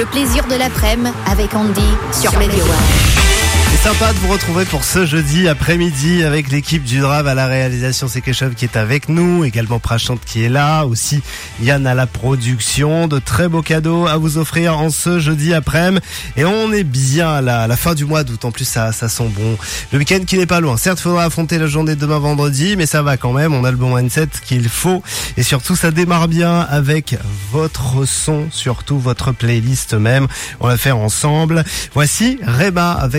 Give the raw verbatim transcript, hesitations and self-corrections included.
Le plaisir de l'après-midi avec Andy sur Radio One. C'est sympa de vous retrouver pour ce jeudi après-midi avec l'équipe du Drave à la réalisation. C'est Keshav qui est avec nous, également Prachante qui est là, aussi Yann à la production. De très beaux cadeaux à vous offrir en ce jeudi après-midi. Et on est bien à la, à la fin du mois d'août, en plus ça, ça sent bon. Le week-end qui n'est pas loin. Certes, il faudra affronter la journée de demain vendredi, mais ça va quand même. On a le bon mindset qu'il faut. Et surtout, ça démarre bien avec votre son, surtout votre playlist même. On va faire ensemble. Voici Rema avec